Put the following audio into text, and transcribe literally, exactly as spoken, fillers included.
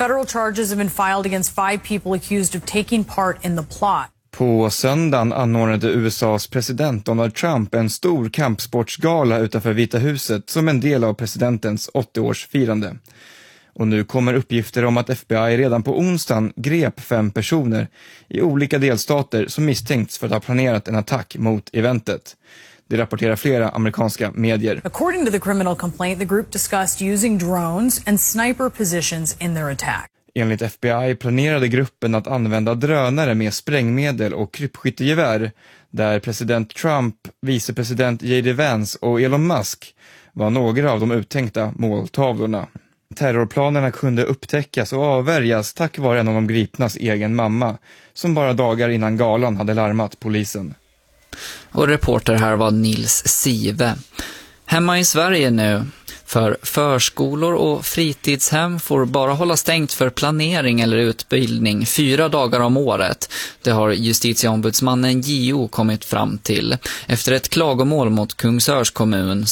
Federal charges have been filed against five people accused of taking part in the plot. På söndagen anordnade U S A:s president Donald Trump en stor kampsportsgala utanför Vita huset som en del av presidentens åttioårsfirande. Och nu kommer uppgifter om att F B I redan på onsdagen grep fem personer i olika delstater som misstänkts för att ha planerat en attack mot eventet. Det rapporterar flera amerikanska medier. According to the criminal complaint, the group discussed using drones and sniper positions in their attack. Enligt F B I planerade gruppen att använda drönare med sprängmedel och krypskyttegevär, där president Trump, vicepresident J D Vance och Elon Musk var några av de uttänkta måltavlorna. Terrorplanerna kunde upptäckas och avvärjas tack vare en av de gripnas egen mamma, som bara dagar innan galan hade larmat polisen. Och reporter här var Nils Sive. Hemma i Sverige nu. För förskolor och fritidshem får bara hålla stängt för planering eller utbildning fyra dagar om året. Det har justitieombudsmannen J O kommit fram till efter ett klagomål mot Kungsörs kommun